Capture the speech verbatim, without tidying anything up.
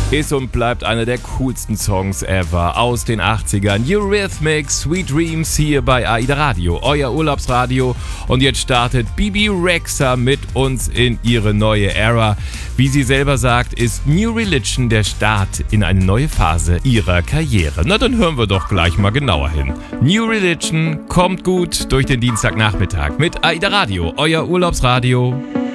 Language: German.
ist und bleibt einer der coolsten Songs ever aus den achtzigern. Eurythmics, Sweet Dreams hier bei AIDA Radio, euer Urlaubsradio. Und jetzt startet Bebe Rexha mit uns in ihre neue Ära. Wie sie selber sagt, ist New Religion der Start in eine neue Phase ihrer Karriere. Na, dann hören wir doch gleich mal genauer hin. New Religion kommt gut durch den Dienstagnachmittag mit AIDA Radio, euer Urlaubsradio.